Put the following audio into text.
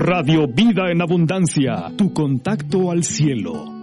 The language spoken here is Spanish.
Radio Vida en Abundancia, tu contacto al cielo.